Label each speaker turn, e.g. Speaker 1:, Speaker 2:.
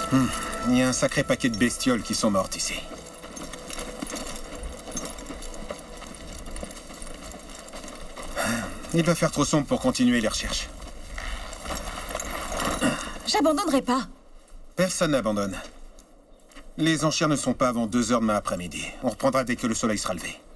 Speaker 1: Il y a un sacré paquet de bestioles qui sont mortes ici. Il va faire trop sombre pour continuer les recherches.
Speaker 2: J'abandonnerai pas.
Speaker 1: Personne n'abandonne. Les enchères ne sont pas avant 2 heures demain après-midi. On reprendra dès que le soleil sera levé.